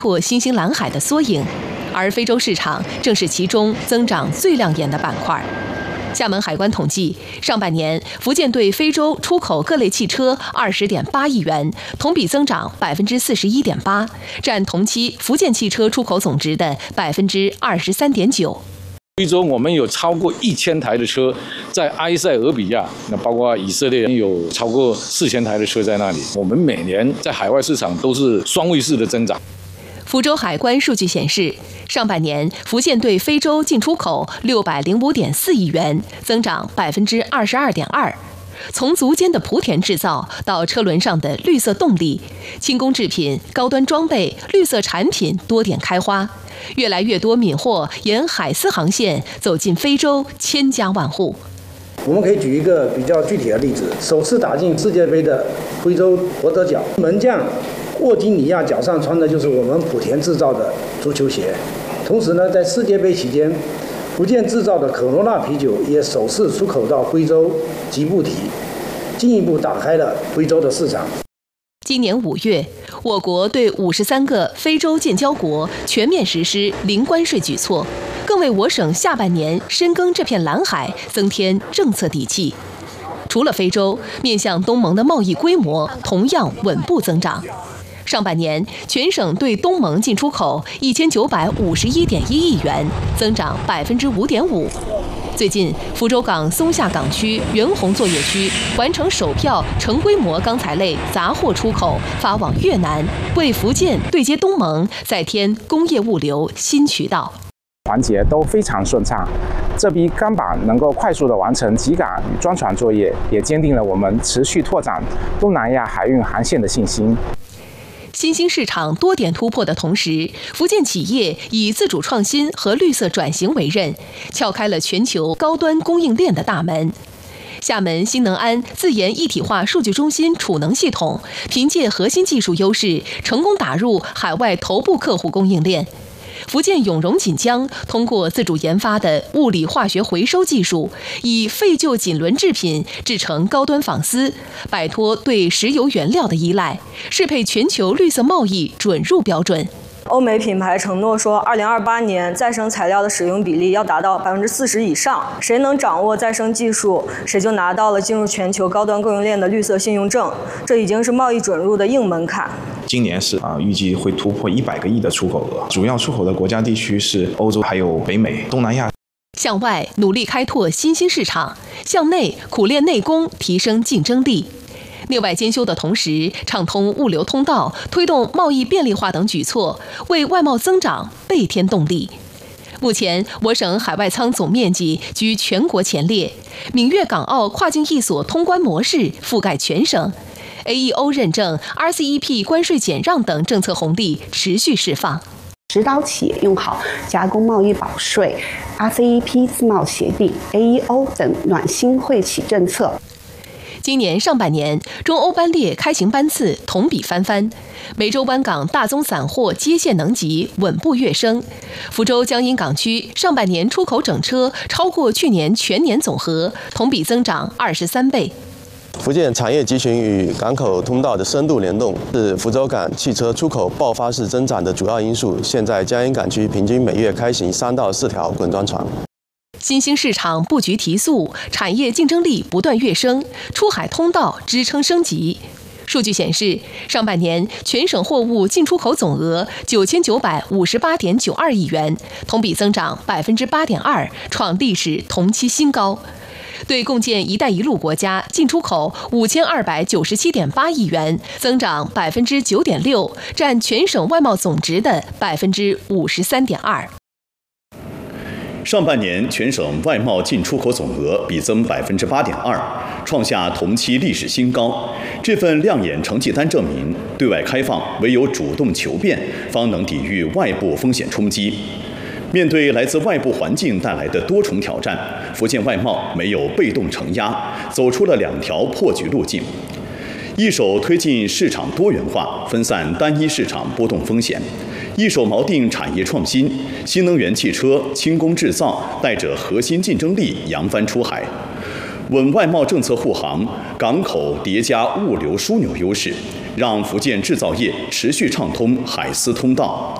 拓新兴蓝海的缩影，而非洲市场正是其中增长最亮眼的板块。厦门海关统计，上半年福建对非洲出口各类汽车20.8亿元，同比增长41.8%，占同期福建汽车出口总值的23.9%。 非洲我们有超过1000台的车在埃塞俄比亚，那包括以色列有超过4000台的车在那里。我们每年在海外市场都是双位数的增长。 福州海关数据显示，上半年福建对非洲进出口605.4亿元，增长22.2%。从足尖的莆田制造到车轮上的绿色动力，轻工制品、高端装备、绿色产品多点开花，越来越多闽货沿海丝航线走进非洲，千家万户。 我们可以举一个比较具体的例子：首次打进世界杯的非洲伯德角门将沃金尼亚脚上穿的就是我们莆田制造的足球鞋。同时呢，在世界杯期间，福建制造的可罗娜啤酒也首次出口到非洲吉布提，进一步打开了非洲的市场。 今年5月，我国对53个非洲建交国全面实施零关税举措，更为我省下半年深耕这片蓝海增添政策底气。除了非洲，面向东盟的贸易规模同样稳步增长。上半年，全省对东盟进出口1951.1亿元，增长5.5%。最近，福州港松下港区袁洪作业区完成首票成规模钢材类杂货出口发往越南，为福建对接东盟再添工业物流新渠道。 环节都非常顺畅，这批钢板能够快速地完成集港与装船作业，也坚定了我们持续拓展东南亚海运航线的信心。 新兴市场多点突破的同时，福建企业以自主创新和绿色转型为任，撬开了全球高端供应链的大门。厦门新能安自研一体化数据中心储能系统，凭借核心技术优势，成功打入海外头部客户供应链。福建永荣锦江通过自主研发的物理化学回收技术，以废旧锦纶制品制成高端纺丝，摆脱对石油原料的依赖，适配全球绿色贸易准入标准。 欧美品牌承诺说，2028年再生材料的使用比例要达到40%以上，谁能掌握再生技术，谁就拿到了进入全球高端供应链的绿色信用证，这已经是贸易准入的硬门槛。 今年是预计会突破100个亿的出口额，主要出口的国家地区是欧洲、还有北美、东南亚。 向外努力开拓新兴市场，向内苦练内功，提升竞争力。内外兼修的同时，畅通物流通道，推动贸易便利化等举措，为外贸增长倍添动力。目前，我省海外仓总面积居全国前列，闽粤港澳跨境一锁通关模式覆盖全省。AEO 认证、RCEP 关税减让等政策红利持续释放， 指导企业用好加工贸易保税、RCEP 自贸协定、AEO 等暖心惠企政策。 今年上半年，中欧班列开行班次同比翻番，梅州湾港大宗散货接线能级稳步跃升。福州江阴港区上半年出口整车超过去年全年总和，同比增长23倍。 福建产业集群与港口通道的深度联动，是福州港汽车出口爆发式增长的主要因素。现在江阴港区平均每月开行3到4条滚装船。 新兴市场布局提速，产业竞争力不断跃升，出海通道支撑升级。数据显示，上半年全省货物进出口总额9958.92亿元，同比增长8.2%，创历史同期新高。对共建“一带一路”国家进出口5297.8亿元，增长9.6%，占全省外贸总值的53.2%。 上半年全省外贸进出口总额比增8.2%，创下同期历史新高。这份亮眼成绩单证明，对外开放唯有主动求变，方能抵御外部风险冲击。面对来自外部环境带来的多重挑战，福建外贸没有被动承压，走出了2条破局路径：一手推进市场多元化，分散单一市场波动风险；一手锚定产业创新，新能源汽车、轻工制造带着核心竞争力扬帆出海。稳外贸政策护航，港口叠加物流枢纽优势， 让福建制造业持续畅通海丝通道。